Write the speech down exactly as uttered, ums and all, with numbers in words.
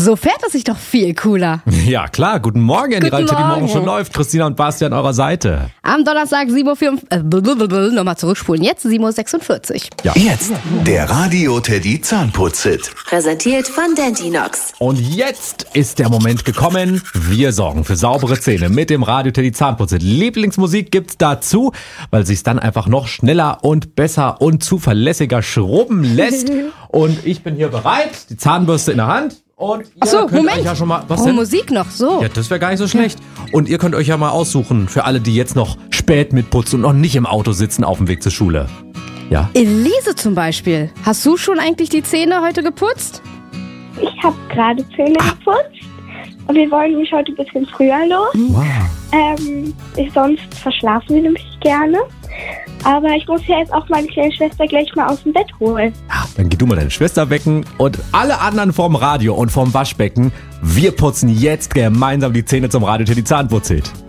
So fährt es sich doch viel cooler. Ja, klar. Guten Morgen, die Radio, die morgen schon läuft. Christina und Basti an eurer Seite. Am Donnerstag sieben Uhr vierundvierzig. Äh, nochmal zurückspulen. Jetzt sieben Uhr sechsundvierzig. Ja. Jetzt der Radio Teddy Zahnputz-Hit. Präsentiert von Dentinox. Und jetzt ist der Moment gekommen. Wir sorgen für saubere Zähne mit dem Radio Teddy Zahnputz-Hit. Lieblingsmusik gibt's dazu, weil sich's dann einfach noch schneller und besser und zuverlässiger schrubben lässt. Und ich bin hier bereit, die Zahnbürste in der Hand. Und ihr Ach so, könnt Moment. euch ja schon mal, was oh, denn? Musik noch, so. Ja, das wäre gar nicht so schlecht. Und ihr könnt euch ja mal aussuchen, für alle, die jetzt noch spät mitputzen und noch nicht im Auto sitzen auf dem Weg zur Schule. Ja? Elise zum Beispiel. Hast du schon eigentlich die Zähne heute geputzt? Ich habe gerade Zähne Ah. geputzt und wir wollen mich heute ein bisschen früher los. Wow. Ähm, ich, sonst verschlafen wir nämlich gerne. Aber ich muss ja jetzt auch meine kleine Schwester gleich mal aus dem Bett holen. Ja, dann geh du mal deine Schwester wecken und alle anderen vorm Radio und vorm Waschbecken. Wir putzen jetzt gemeinsam die Zähne zum Radio Teddy Zahnputz-Hit.